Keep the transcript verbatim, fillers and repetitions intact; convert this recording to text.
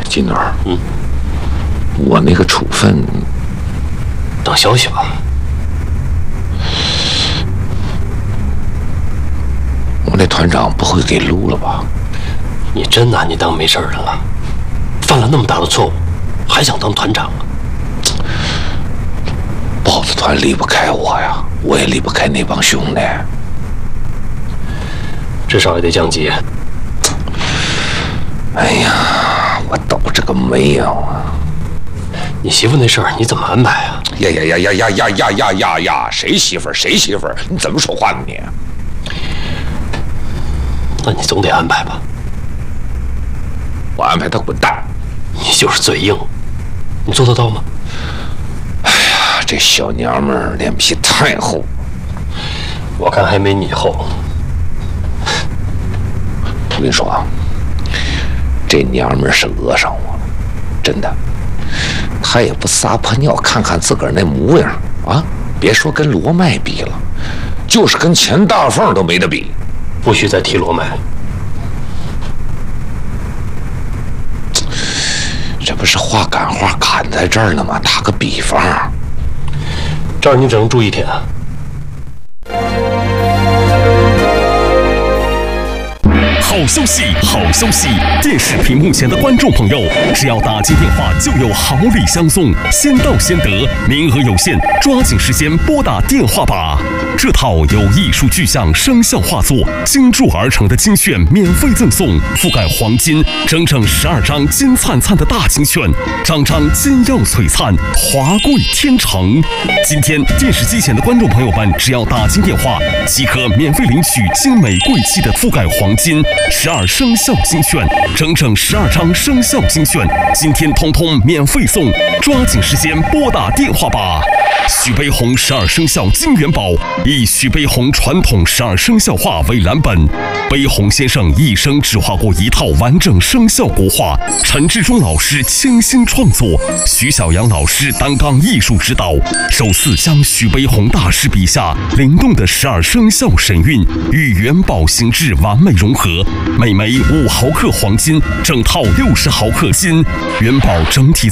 金女儿， 嗯， 我那个处分， 等消息吧。 我那团长不会给撸了吧？ 你真拿你当没事人了？犯了那么大的错误，还想当团长啊？ 豹子团离不开我呀，我也离不开那帮兄弟。 至少也得降级。 哎呀，我倒这个霉呀！ 你媳妇那事儿你怎么安排啊？ 呀呀呀呀呀呀呀呀呀呀！谁媳妇儿谁媳妇儿？你怎么说话呢你？ 那你总得安排吧？ 我安排他滚蛋！ 你就是嘴硬，你做得到吗？ 哎呀，这小娘们儿脸皮太厚， 我看还没你厚。 我跟你说啊，这娘们儿是讹上我了，真的。她也不撒泡尿看看自个儿那模样啊！别说跟罗麦比了，就是跟钱大凤都没得比。 不许再提罗麦。 这不是话赶话砍在这儿呢吗？打个比方， 这儿你只能住一天啊。 好消息，好消息！电视屏幕前的观众朋友，只要打进电话就有好礼相送，先到先得，名额有限，抓紧时间拨打电话吧！这套由艺术具象声效画作精铸而成的金券免费赠送，覆盖黄金，整整十二张金灿灿的大金券，张张金耀璀璨，华贵天成。今天电视机前的观众朋友们，只要打进电话，即可免费领取精美贵气的覆盖黄金十二生肖金券，整整十二张生肖金券，今天通通免费送，抓紧时间拨打电话吧！许悲鸿十二生肖金元宝，以许悲鸿传统十二生肖画为蓝本，悲鸿先生一生只画过一套完整生肖国画，陈志忠老师倾心创作，徐小阳老师担纲艺术指导，首次将许悲鸿大师笔下灵动的十二生肖神韵与元宝形制完美融合，每枚五毫克黄金，整套六十毫克金，元宝整体